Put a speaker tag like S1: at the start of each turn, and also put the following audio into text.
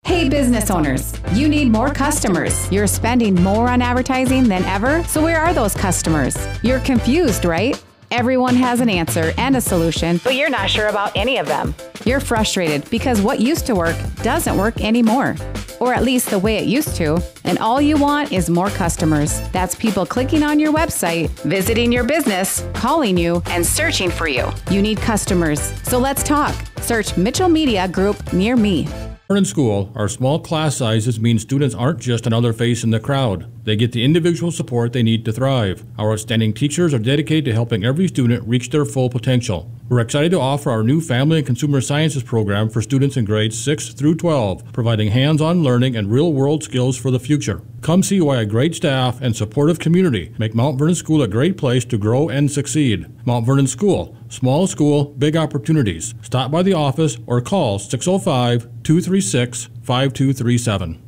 S1: Hey business owners, you need more customers. You're spending more on advertising than ever, so where are those customers? You're confused, right? Everyone has an answer and a solution, but you're not sure about any of them. You're frustrated because what used to work doesn't work anymore, or at least the way it used to, and all you want is more customers. That's people clicking on your website, visiting your business, calling you, and searching for you. You need customers, so let's talk. Search Mitchell Media Group near me.
S2: In school, our small class sizes mean students aren't just another face in the crowd. They get the individual support they need to thrive. Our outstanding teachers are dedicated to helping every student reach their full potential. We're excited to offer our new Family and Consumer Sciences program for students in grades 6 through 12, providing hands-on learning and real-world skills for the future. Come see why a great staff and supportive community make Mount Vernon School a great place to grow and succeed. Mount Vernon School, small school, big opportunities. Stop by the office or call 605-236-5237.